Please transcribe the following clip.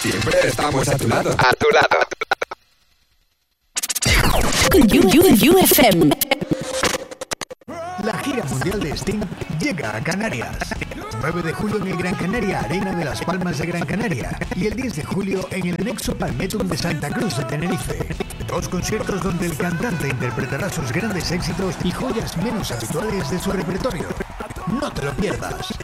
Siempre estamos a tu lado. A tu lado. UFM. La gira mundial de Sting llega a Canarias. 9 de julio en el Gran Canaria Arena de Las Palmas de Gran Canaria y el 10 de julio en el Nexo Palmettum de Santa Cruz de Tenerife. 2 conciertos donde el cantante interpretará sus grandes éxitos y joyas menos habituales de su repertorio. No te lo pierdas.